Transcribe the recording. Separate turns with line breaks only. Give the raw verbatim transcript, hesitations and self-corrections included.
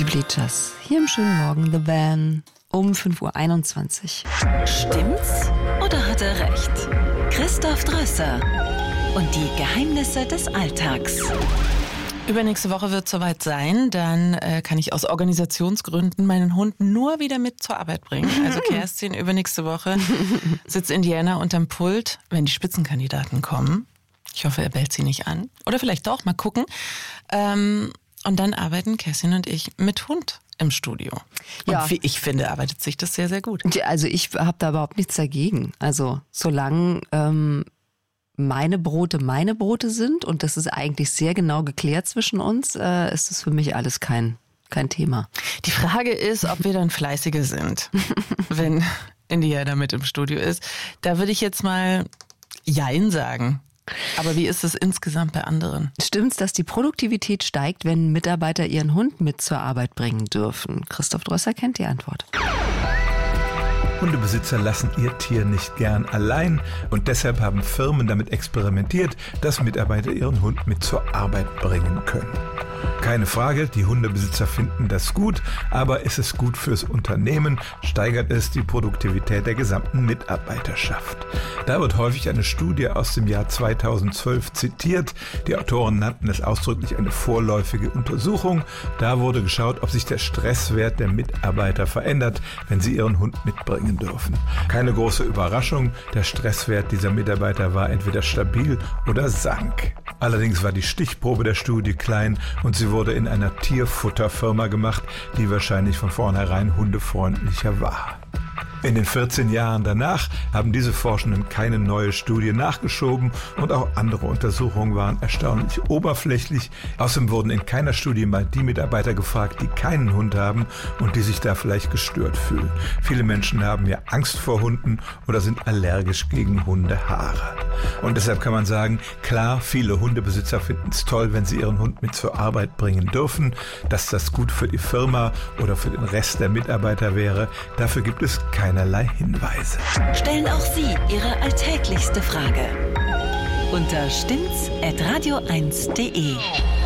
Die Bleachers. Hier im schönen Morgen, The Van, um fünf Uhr einundzwanzig.
Stimmt's oder hat er recht? Christoph Drösser und die Geheimnisse des Alltags.
Übernächste Woche wird es soweit sein, dann äh, kann ich aus Organisationsgründen meinen Hund nur wieder mit zur Arbeit bringen. Also Kerstin, übernächste Woche sitzt Indiana unterm Pult, wenn die Spitzenkandidaten kommen. Ich hoffe, er bellt sie nicht an. Oder vielleicht doch, mal gucken. Ähm, und dann arbeiten Kerstin und ich mit Hund im Studio. Und
Ja.
wie ich finde, arbeitet sich das sehr, sehr gut.
Also ich habe da überhaupt nichts dagegen. Also solange ähm, meine Brote meine Brote sind und das ist eigentlich sehr genau geklärt zwischen uns, äh, ist es für mich alles kein, kein Thema.
Die Frage ist, ob wir dann fleißige sind, wenn Indiana mit im Studio ist. Da würde ich jetzt mal Jein sagen. Aber wie ist es insgesamt bei anderen?
Stimmt's, dass die Produktivität steigt, wenn Mitarbeiter ihren Hund mit zur Arbeit bringen dürfen? Christoph Drösser kennt die Antwort.
Hundebesitzer lassen ihr Tier nicht gern allein und deshalb haben Firmen damit experimentiert, dass Mitarbeiter ihren Hund mit zur Arbeit bringen können. Keine Frage, die Hundebesitzer finden das gut, aber ist es gut fürs Unternehmen, steigert es die Produktivität der gesamten Mitarbeiterschaft. Da wird häufig eine Studie aus dem Jahr zweitausendzwölf zitiert. Die Autoren nannten es ausdrücklich eine vorläufige Untersuchung. Da wurde geschaut, ob sich der Stresswert der Mitarbeiter verändert, wenn sie ihren Hund mitbringen dürfen. Keine große Überraschung, der Stresswert dieser Mitarbeiter war entweder stabil oder sank. Allerdings war die Stichprobe der Studie klein und sie wurde in einer Tierfutterfirma gemacht, die wahrscheinlich von vornherein hundefreundlicher war. In den vierzehn Jahren danach haben diese Forschenden keine neue Studie nachgeschoben und auch andere Untersuchungen waren erstaunlich oberflächlich. Außerdem wurden in keiner Studie mal die Mitarbeiter gefragt, die keinen Hund haben und die sich da vielleicht gestört fühlen. Viele Menschen haben ja Angst vor Hunden oder sind allergisch gegen Hundehaare. Und deshalb kann man sagen, klar, viele Hundebesitzer finden es toll, wenn sie ihren Hund mit zur Arbeit bringen dürfen. Dass das gut für die Firma oder für den Rest der Mitarbeiter wäre, dafür gibt es keinerlei Hinweise.
Stellen auch Sie Ihre alltäglichste Frage unter stimmt's at radio eins punkt de.